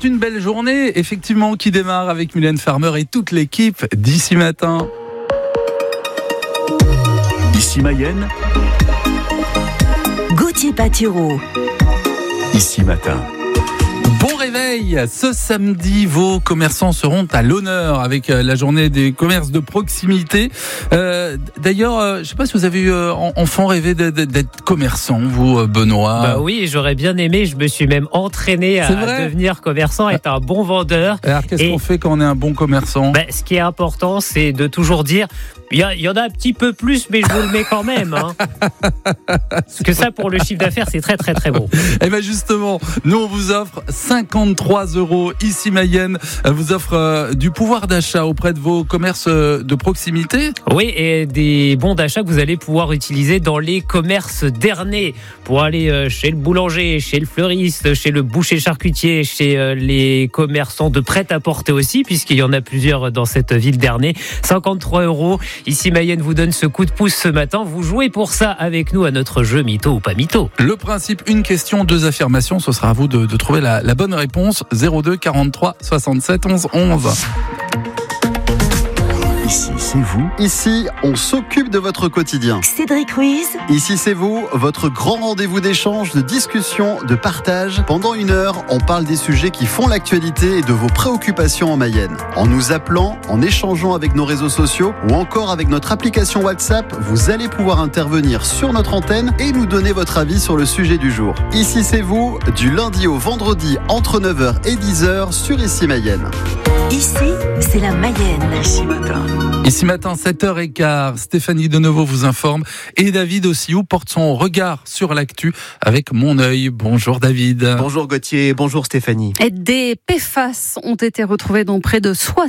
C'est une belle journée, effectivement, qui démarre avec Mylène Farmer et toute l'équipe d'Ici Matin. Ici Mayenne, Gauthier Patireau. Ici Matin. Bon réveil! Ce samedi, vos commerçants seront à l'honneur avec la journée des commerces de proximité. D'ailleurs, je ne sais pas si vous avez eu enfant rêvé d'être commerçant, vous, Benoît. Bah oui, j'aurais bien aimé. Je me suis même entraîné à devenir commerçant, être un bon vendeur. Alors, qu'est-ce qu'on fait quand on est un bon commerçant? Ce qui est important, c'est de toujours dire il y en a un petit peu plus, mais je vous le mets quand même. Hein. Parce que ça, pour le chiffre d'affaires, c'est très, très, très bon. Et bien justement, nous, on vous offre 53 € Ici Mayenne. Vous offre du pouvoir d'achat auprès de vos commerces de proximité. Oui, et des bons d'achat que vous allez pouvoir utiliser dans les commerces d'Ernée pour aller chez le boulanger, chez le fleuriste, chez le boucher charcutier, chez les commerçants de prêt-à-porter aussi, puisqu'il y en a plusieurs dans cette ville d'Ernée. 53 €. Ici Mayenne vous donne ce coup de pouce ce matin. Vous jouez pour ça avec nous à notre jeu Mytho ou pas Mytho. Le principe, une question, 2 affirmations. Ce sera à vous de trouver la bonne réponse. 02 43 67 11 11. Ici, c'est vous. Ici, on s'occupe de votre quotidien. Cédric Ruiz. Ici, c'est vous, votre grand rendez-vous d'échange, de discussion, de partage. Pendant 1 heure, on parle des sujets qui font l'actualité et de vos préoccupations en Mayenne. En nous appelant, en échangeant avec nos réseaux sociaux ou encore avec notre application WhatsApp, vous allez pouvoir intervenir sur notre antenne et nous donner votre avis sur le sujet du jour. Ici, c'est vous, du lundi au vendredi entre 9h et 10h sur Ici Mayenne. Ici, c'est la Mayenne. Ici Matin. Ici Matin, 7h15, Stéphanie de nouveau vous informe et David Ossiou porte son regard sur l'actu avec Mon Œil. Bonjour David. Bonjour Gauthier, bonjour Stéphanie. Des PFAS ont été retrouvés dans près de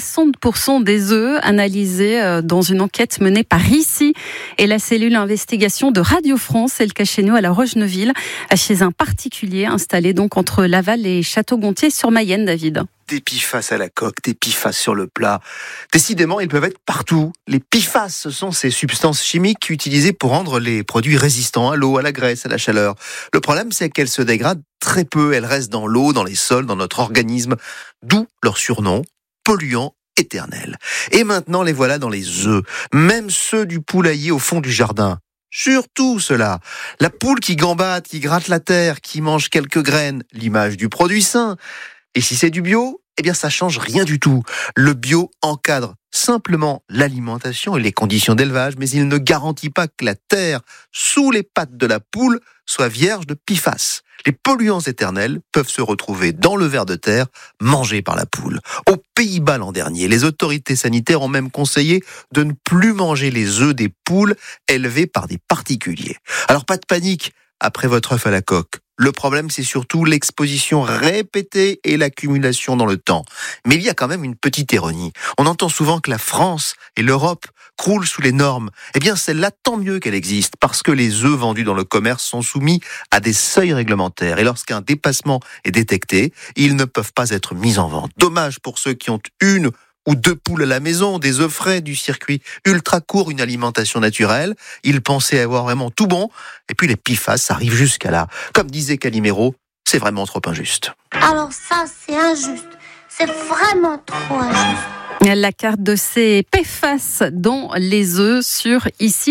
60% des œufs analysés dans une enquête menée par ICI et la cellule investigation de Radio France. C'est le cas chez nous à la Roche-Neuville, chez un particulier installé donc entre Laval et Château-Gontier sur Mayenne, David. Des PFAS à la coque, des PFAS sur le plat. Décidément, ils peuvent être partout. Les PFAS, ce sont ces substances chimiques utilisées pour rendre les produits résistants à l'eau, à la graisse, à la chaleur. Le problème, c'est qu'elles se dégradent très peu. Elles restent dans l'eau, dans les sols, dans notre organisme. D'où leur surnom, polluants éternels. Et maintenant, les voilà dans les œufs. Même ceux du poulailler au fond du jardin. Surtout cela. La poule qui gambade, qui gratte la terre, qui mange quelques graines. L'image du produit sain. Et si c'est du bio, eh bien ça change rien du tout. Le bio encadre simplement l'alimentation et les conditions d'élevage, mais il ne garantit pas que la terre sous les pattes de la poule soit vierge de PFAS. Les polluants éternels peuvent se retrouver dans le ver de terre mangé par la poule. Aux Pays-Bas l'an dernier, les autorités sanitaires ont même conseillé de ne plus manger les œufs des poules élevées par des particuliers. Alors pas de panique après votre œuf à la coque. Le problème, c'est surtout l'exposition répétée et l'accumulation dans le temps. Mais il y a quand même une petite ironie. On entend souvent que la France et l'Europe croulent sous les normes. Eh bien, celle-là, tant mieux qu'elle existe, parce que les œufs vendus dans le commerce sont soumis à des seuils réglementaires. Et lorsqu'un dépassement est détecté, ils ne peuvent pas être mis en vente. Dommage pour ceux qui ont 1 ou 2 poules à la maison, des œufs frais, du circuit ultra court, une alimentation naturelle. Ils pensaient avoir vraiment tout bon. Et puis les PFAS arrivent jusqu'à là. Comme disait Calimero, c'est vraiment trop injuste. Alors ça, c'est injuste. C'est vraiment trop injuste. La carte de ces PFAS dans les œufs sur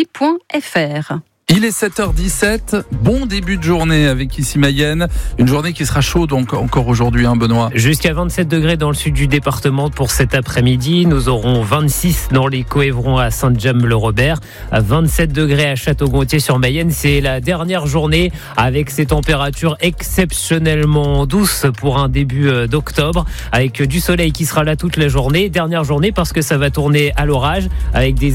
ici.fr. Il est 7h17, bon début de journée avec Ici Mayenne. Une journée qui sera chaude encore aujourd'hui, Benoît. Jusqu'à 27 degrés dans le sud du département pour cet après-midi. Nous aurons 26 dans les Coëvrons à Saint-James-le-Robert, à 27 degrés à Château-Gontier sur Mayenne. C'est la dernière journée avec ces températures exceptionnellement douces pour un début d'octobre, avec du soleil qui sera là toute la journée. Dernière journée parce que ça va tourner à l'orage avec des